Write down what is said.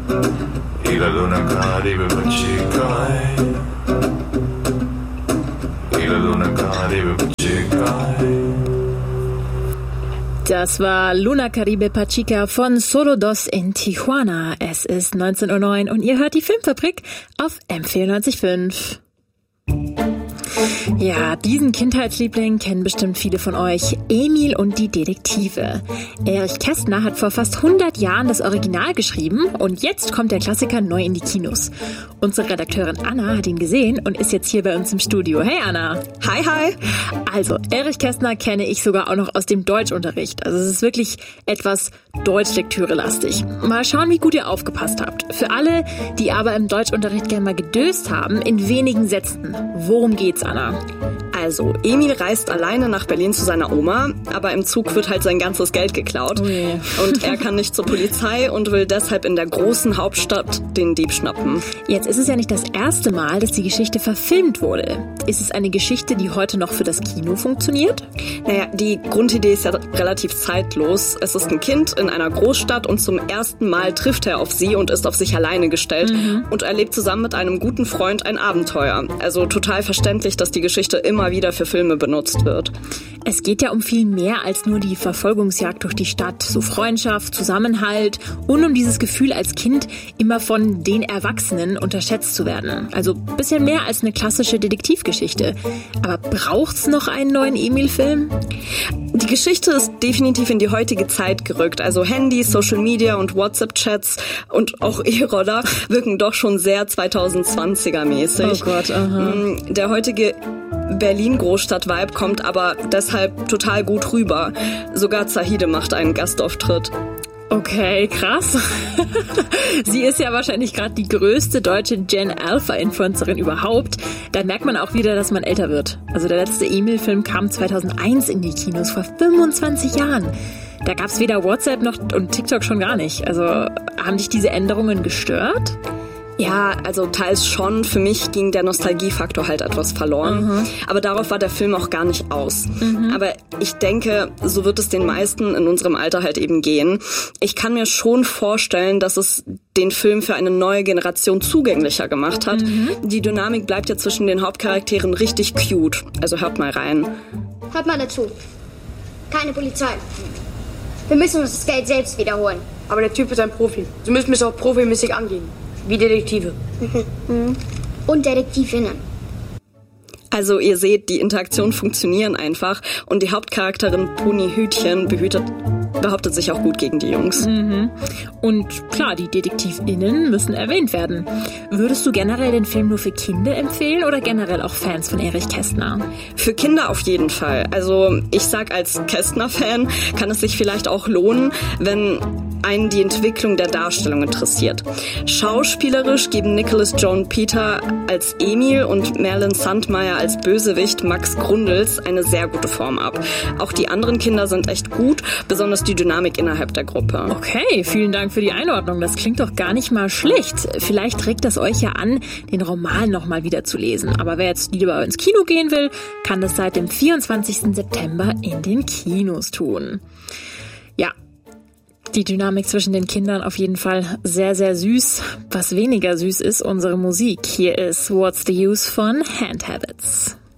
y la luna Caribe Pachica, y la luna Caribe Pachica. Das war Luna Caribe Pachica von Solo Dos in Tijuana. Es ist 19:09 Uhr und ihr hört die Filmfabrik auf M94.5. Ja, diesen Kindheitsliebling kennen bestimmt viele von euch. Emil und die Detektive. Erich Kästner hat vor fast 100 Jahren das Original geschrieben und jetzt kommt der Klassiker neu in die Kinos. Unsere Redakteurin Anna hat ihn gesehen und ist jetzt hier bei uns im Studio. Hey Anna. Hi, hi. Also, Erich Kästner kenne ich sogar auch noch aus dem Deutschunterricht. Also es ist wirklich etwas Deutschlektüre-lastig. Mal schauen, wie gut ihr aufgepasst habt. Für alle, die aber im Deutschunterricht gerne mal gedöst haben, in wenigen Sätzen. Worum geht's, Anna? Also, Emil reist alleine nach Berlin zu seiner Oma, aber im Zug wird halt sein ganzes Geld geklaut. Ui. Und er kann nicht zur Polizei und will deshalb in der großen Hauptstadt den Dieb schnappen. Jetzt ist es ja nicht das erste Mal, dass die Geschichte verfilmt wurde. Ist es eine Geschichte, die heute noch für das Kino funktioniert? Naja, die Grundidee ist ja relativ zeitlos. Es ist ein Kind in einer Großstadt und zum ersten Mal trifft er auf sie und ist auf sich alleine gestellt und erlebt zusammen mit einem guten Freund ein Abenteuer. Also total verständlich, dass die Geschichte immer wieder für Filme benutzt wird. Es geht ja um viel mehr als nur die Verfolgungsjagd durch die Stadt. So Freundschaft, Zusammenhalt und um dieses Gefühl als Kind immer von den Erwachsenen unterschätzt zu werden. Also ein bisschen mehr als eine klassische Detektivgeschichte. Aber braucht's noch einen neuen Emil-Film? Die Geschichte ist definitiv in die heutige Zeit gerückt. Also Handys, Social Media und WhatsApp-Chats und auch E-Roller wirken doch schon sehr 2020er-mäßig. Oh Gott, aha. Der heutige Berlin-Großstadt-Vibe kommt aber deshalb total gut rüber. Sogar Zahide macht einen Gastauftritt. Okay, krass. Sie ist ja wahrscheinlich gerade die größte deutsche Gen-Alpha-Influencerin überhaupt. Da merkt man auch wieder, dass man älter wird. Also der letzte Emil-Film kam 2001 in die Kinos, vor 25 Jahren. Da gab's weder WhatsApp noch und TikTok schon gar nicht. Also haben dich diese Änderungen gestört? Ja, also teils schon. Für mich ging der Nostalgiefaktor halt etwas verloren. Aber darauf war der Film auch gar nicht aus. Aber ich denke, so wird es den meisten in unserem Alter halt eben gehen. Ich kann mir schon vorstellen, dass es den Film für eine neue Generation zugänglicher gemacht hat. Die Dynamik bleibt ja zwischen den Hauptcharakteren richtig cute. Also hört mal rein. Hört mal dazu. Keine Polizei. Wir müssen uns das Geld selbst wiederholen. Aber der Typ ist ein Profi. Sie müssen es auch profimäßig angehen. Wie Detektive. Und Detektivinnen. Also ihr seht, die Interaktionen funktionieren einfach und die Hauptcharakterin Pony Hütchen behauptet sich auch gut gegen die Jungs. Und klar, die DetektivInnen müssen erwähnt werden. Würdest du generell den Film nur für Kinder empfehlen oder generell auch Fans von Erich Kästner? Für Kinder auf jeden Fall. Also ich sag, als Kästner-Fan kann es sich vielleicht auch lohnen, wenn einen die Entwicklung der Darstellung interessiert. Schauspielerisch geben Nicholas Joan Peter als Emil und Merlin Sandmeyer als Bösewicht Max Grundels eine sehr gute Form ab. Auch die anderen Kinder sind echt gut, besonders die Dynamik innerhalb der Gruppe. Okay, vielen Dank für die Einordnung. Das klingt doch gar nicht mal schlecht. Vielleicht regt das euch ja an, den Roman nochmal wieder zu lesen. Aber wer jetzt lieber ins Kino gehen will, kann das seit dem 24. September in den Kinos tun. Ja, die Dynamik zwischen den Kindern auf jeden Fall sehr, sehr süß. Was weniger süß ist, unsere Musik. Hier ist What's the Use von Hand Habits.